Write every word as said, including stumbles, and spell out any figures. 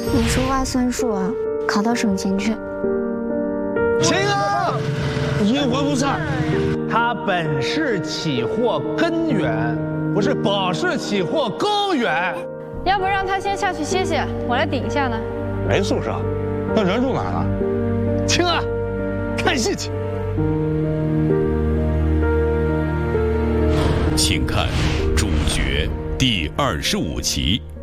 你说话算数啊，考到省前去。 秦啊，阴魂不散。 他本是起祸根源，不是保是起祸根源。 要不让他先下去歇歇，我来顶一下呢。 没宿舍，那人住哪儿了？ 青啊，看戏去。 请看主角第二十五集。